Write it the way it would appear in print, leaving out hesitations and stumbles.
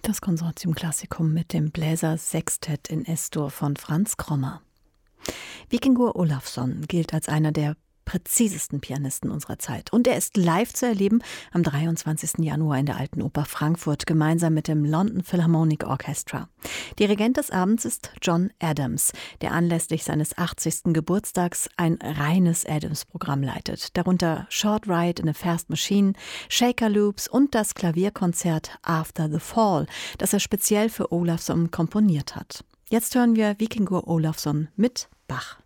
Das Konsortium Classicum mit dem Bläser-Sextett in S-Dur von Franz Krommer. Vikingur Ólafsson gilt als einer der präzisesten Pianisten unserer Zeit. Und er ist live zu erleben am 23. Januar in der Alten Oper Frankfurt gemeinsam mit dem London Philharmonic Orchestra. Dirigent des Abends ist John Adams, der anlässlich seines 80. Geburtstags ein reines Adams-Programm leitet. Darunter Short Ride in a Fast Machine, Shaker Loops und das Klavierkonzert After the Fall, das er speziell für Ólafsson komponiert hat. Jetzt hören wir Vikingur Ólafsson mit Bach.